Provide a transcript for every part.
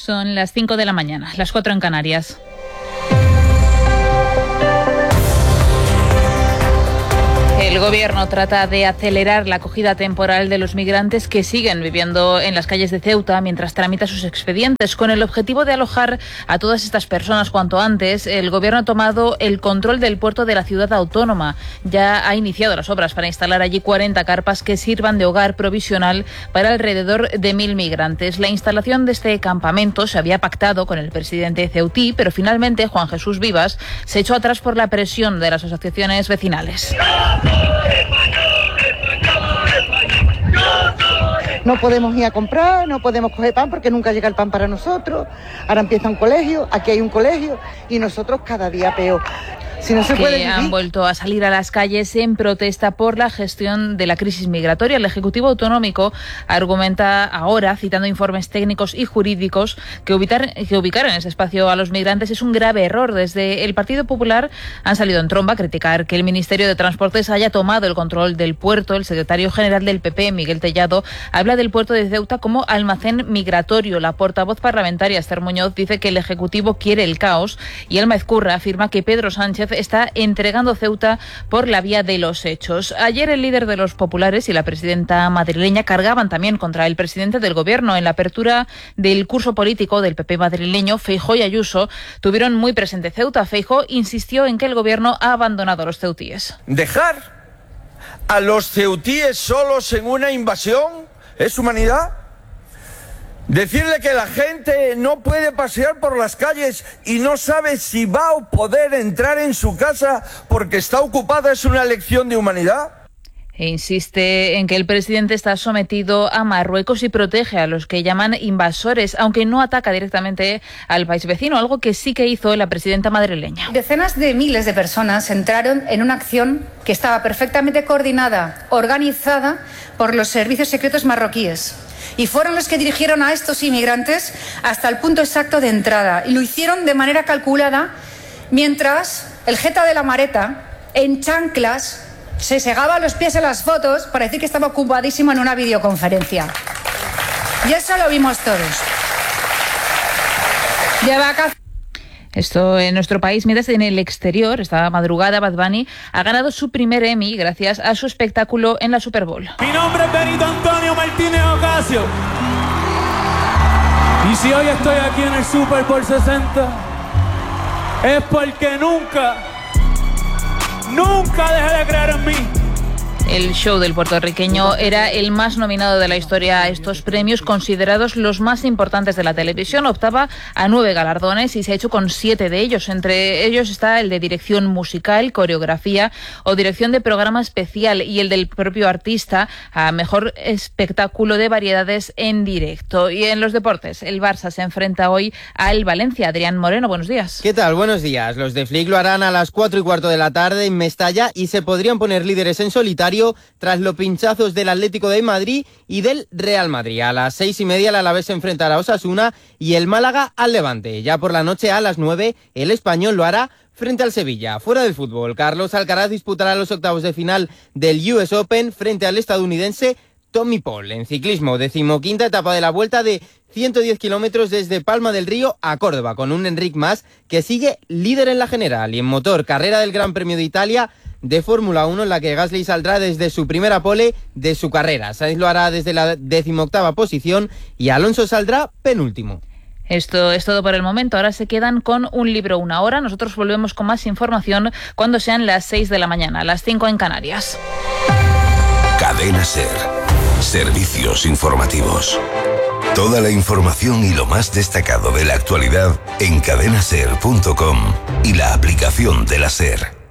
Son las 5 de la mañana, las 4 en Canarias. El Gobierno trata de acelerar la acogida temporal de los migrantes que siguen viviendo en las calles de Ceuta mientras tramita sus expedientes. Con el objetivo de alojar a todas estas personas cuanto antes, el Gobierno ha tomado el control del puerto de la ciudad autónoma. Ya ha iniciado las obras para instalar allí 40 carpas que sirvan de hogar provisional para alrededor de 1.000 migrantes. La instalación de este campamento se había pactado con el presidente ceutí, pero finalmente Juan Jesús Vivas se echó atrás por la presión de las asociaciones vecinales. No podemos ir a comprar, no podemos coger pan porque nunca llega el pan para nosotros. Ahora empieza un colegio, aquí hay un colegio y nosotros cada día peor. Si no se puede vivir. Han vuelto a salir a las calles en protesta por la gestión de la crisis migratoria. El Ejecutivo Autonómico argumenta ahora, citando informes técnicos y jurídicos, que ubicar en ese espacio a los migrantes es un grave error. Desde el Partido Popular han salido en tromba a criticar que el Ministerio de Transportes haya tomado el control del puerto. El secretario general del PP, Miguel Tellado, habla del puerto de Ceuta como almacén migratorio. La portavoz parlamentaria, Esther Muñoz, dice que el Ejecutivo quiere el caos, y Alma Ezcurra afirma que Pedro Sánchez está entregando Ceuta por la vía de los hechos. Ayer el líder de los populares y la presidenta madrileña cargaban también contra el presidente del Gobierno. En la apertura del curso político del PP madrileño, Feijóo y Ayuso tuvieron muy presente Ceuta. Feijóo insistió en que el Gobierno ha abandonado a los ceutíes. ¿Dejar a los ceutíes solos en una invasión es humanidad? Decirle que la gente no puede pasear por las calles y no sabe si va a poder entrar en su casa porque está ocupada es una lección de humanidad. E insiste en que el presidente está sometido a Marruecos y protege a los que llaman invasores, aunque no ataca directamente al país vecino, algo que sí que hizo la presidenta madrileña. Decenas de miles de personas entraron en una acción que estaba perfectamente coordinada, organizada por los servicios secretos marroquíes. Y fueron los que dirigieron a estos inmigrantes hasta el punto exacto de entrada. Y lo hicieron de manera calculada, mientras el jeta de la Mareta, en chanclas, se segaba los pies en las fotos para decir que estaba ocupadísimo en una videoconferencia. Y eso lo vimos todos. De vacaciones. Esto en nuestro país, mientras en el exterior, esta madrugada, Bad Bunny ha ganado su primer Emmy gracias a su espectáculo en la Super Bowl. Mi nombre es Benito Antonio Martínez Ocasio. Y si hoy estoy aquí en el Super Bowl 60, es porque nunca dejé de creer en mí. El show del puertorriqueño era el más nominado de la historia a estos premios, considerados los más importantes de la televisión. Optaba a 9 galardones y se ha hecho con 7 de ellos. Entre ellos está el de dirección musical, coreografía o dirección de programa especial, y el del propio artista a mejor espectáculo de variedades en directo. Y en los deportes, el Barça se enfrenta hoy al Valencia. Adrián Moreno, buenos días. ¿Qué tal? Buenos días. Los de Flick lo harán a las 4:15 de la tarde en Mestalla y se podrían poner líderes en solitario tras los pinchazos del Atlético de Madrid y del Real Madrid. A las 6:30 el Alavés se enfrentará a Osasuna y el Málaga al Levante. Ya por la noche a las 9 el Español lo hará frente al Sevilla. Fuera del fútbol, Carlos Alcaraz disputará los octavos de final del US Open frente al estadounidense Tommy Paul. En ciclismo, 15ª etapa de la Vuelta de 110 kilómetros desde Palma del Río a Córdoba, con un Enric Mas que sigue líder en la general. Y en motor, carrera del Gran Premio de Italia de Fórmula 1, en la que Gasly saldrá desde su primera pole de su carrera. Sainz lo hará desde la 18ª posición y Alonso saldrá penúltimo. Esto es todo por el momento. Ahora se quedan con Un Libro, Una Hora. Nosotros volvemos con más información cuando sean las 6 de la mañana, las 5 en Canarias. Cadena SER. Servicios informativos. Toda la información y lo más destacado de la actualidad en cadenaser.com y la aplicación de la SER.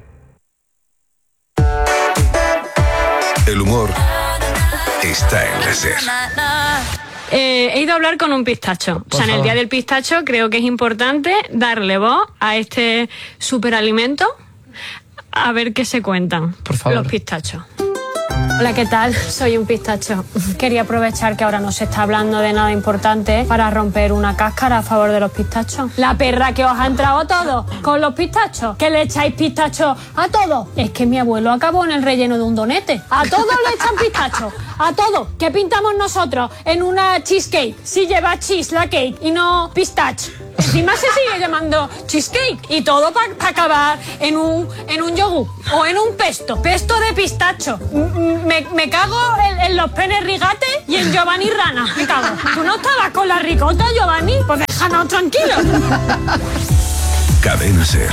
El humor está en la SER. He ido a hablar con un pistacho. O sea, en el Día del Pistacho creo que es importante darle voz a este superalimento, a ver qué se cuentan los pistachos. Hola, ¿qué tal? Soy un pistacho. Quería aprovechar que ahora no se está hablando de nada importante para romper una cáscara a favor de los pistachos. La perra que os ha entrado a todos con los pistachos, que le echáis pistachos a todos. Es que mi abuelo acabó en el relleno de un donete. A todos le echan pistachos. A todos. ¿Qué pintamos nosotros en una cheesecake? Si lleva cheese la cake y no pistache. Encima se sigue llamando cheesecake y todo para acabar en un yogur o en un pesto de pistacho. Me cago en los penes rigates y en Giovanni Rana. Me cago. ¿Tú no estabas con la ricota, Giovanni? Pues déjanos tranquilos. Cadena Ser.